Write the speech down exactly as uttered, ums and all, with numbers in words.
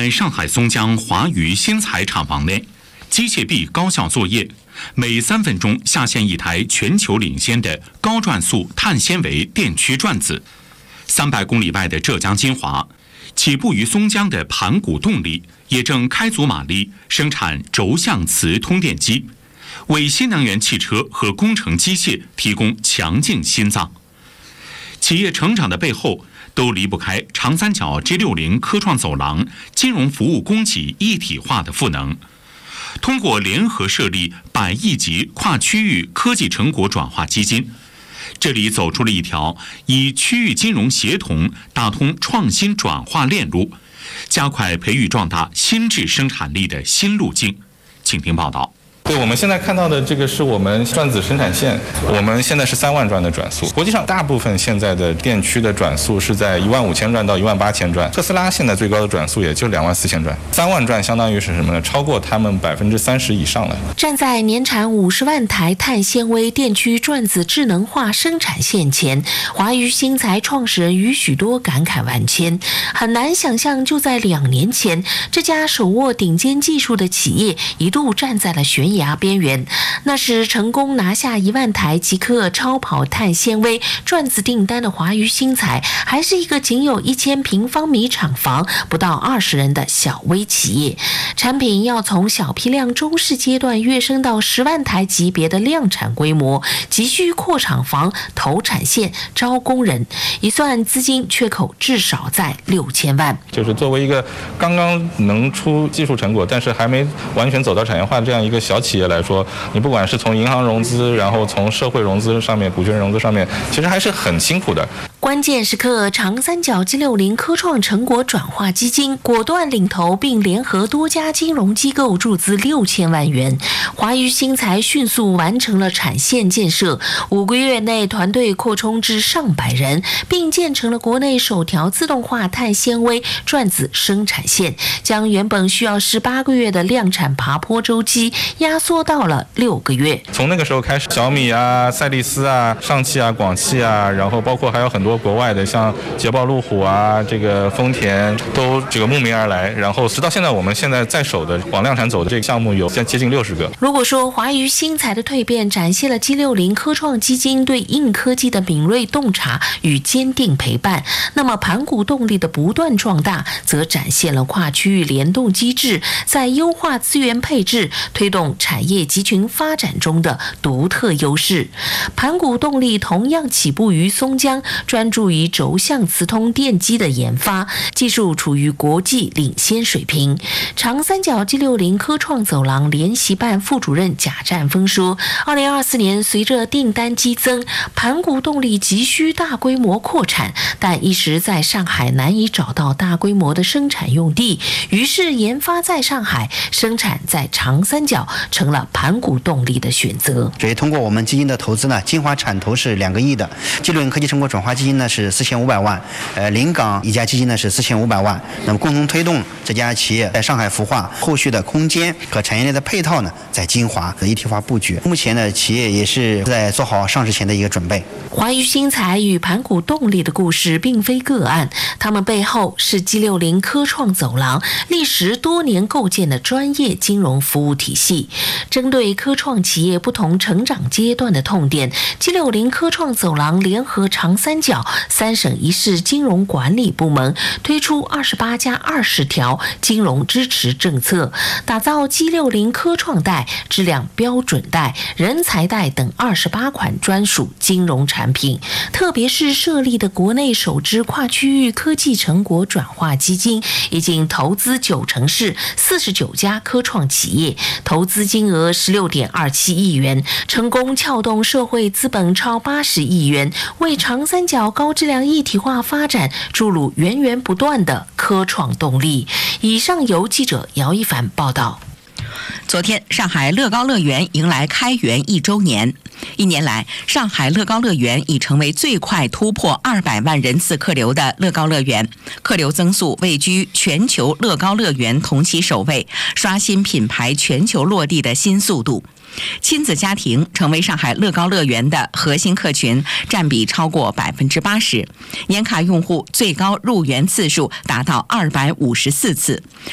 在上海松江华娱新材厂房内，机械臂高效作业，每三分钟下线一台全球领先的高转速碳纤维电驱转子。三百公里外的浙江金华，起步于松江的盘古动力也正开足马力生产轴向磁通电机，为新能源汽车和工程机械提供强劲心脏。企业成长的背后，都离不开长三角 G 六十 科创走廊金融服务供给一体化的赋能。通过联合设立百亿级跨区域科技成果转化基金，这里走出了一条以区域金融协同打通创新转化链路，加快培育壮大新质生产力的新路径。请听报道。 对，我们现在看到的这个是我们转子生产线，我们现在是三万转的转速。国际上大部分现在的电驱的转速是在一万五千转到一万八千转，特斯拉现在最高的转速也就两万四千转，三万转相当于是什么呢？超过他们百分之三十以上了。 站在年产五十万台碳纤维电驱转子智能化生产线前，华娱新材创始人于许多感慨万千。很难想象，就在两年前，这家手握顶尖技术的企业一度站在了悬崖边缘。那时成功拿下一万台极客超跑碳纤维转子订单的华娱新材，还是一个仅有一千平方米厂房、不到二十人的小微企业。产品要从小批量中试阶段跃升到十万台级别的量产规模，急需扩厂房、投产线、招工人，一算资金缺口至少在六千万。 就是作为一个刚刚能出技术成果，但是还没完全走到产业化的这样一个小企业来说，你不管是从银行融资，然后从社会融资上面、股权融资上面，其实还是很辛苦的。 关键时刻，长三角 G 六十 科创成果转化基金果断领头，并联合多家金融机构注资六千万元。华娱新材迅速完成了产线建设，五个月内团队扩充至上百人，并建成了国内首条自动化碳纤维转子生产线，将原本需要十八个月的量产爬坡周期压缩到了六个月。 从那个时候开始，小米啊、赛力斯啊、上汽啊、广汽啊，然后包括还有很多国外的，像捷豹、路虎啊、这个丰田，都这个慕名而来。然后直到现在，我们现在在手的往量产走的这个项目有接近六十个。 如果说华娱新材的蜕变展现了 G 六十 科创基金对硬科技的敏锐洞察与坚定陪伴，那么盘古动力的不断壮大，则展现了跨区域联动机制在优化资源配置、推动产业集群发展中的独特优势。盘古动力同样起步于松江，专注于轴向磁通电机的研发，技术处于国际领先水平。长三角 G 六十 科创走廊联席办副主任贾占峰说，二零二四年随着订单激增，盘古动力急需大规模扩产，但一时在上海难以找到大规模的生产用地，于是研发在上海，生产在长三角成了盘古动力的选择。 所以通过我们基金的投资呢，金华产投是两个亿的，G 六十科技成果转化基金呢是四千五百万，呃，临港一家基金呢是四千五百万，那么共同推动这家企业在上海孵化，后续的空间和产业链的配套呢，在金华的一体化布局。目前呢，企业也是在做好上市前的一个准备。 华娱新材与盘古动力的故事并非个案，他们背后是 G 六十 科创走廊历时多年构建的专业金融服务体系。针对科创企业不同成长阶段的痛点， G 六十 科创走廊联合长三角三省一市金融管理部门，推出二十八加二十条金融支持政策，打造 G 六十 科创贷、质量标准贷、人才贷等二十八款专属金融产品。特别是设立的国内首支跨区域科技成果转化基金，已经投资九城市四十九家科创企业，投资金额十六点二七亿元，成功撬动社会资本超八十亿元，为长三角高质量一体化发展注入源源不断的科创动力。以上由记者姚一凡报道。 昨天，上海乐高乐园迎来开园一周年。一年来，上海乐高乐园已成为最快突破二百万人次客流的乐高乐园，客流增速位居全球乐高乐园同期首位，刷新品牌全球落地的新速度。亲子家庭成为上海乐高乐园的核心客群，占比超过百分之八十，年卡用户最高入园次数达到二百五十四次。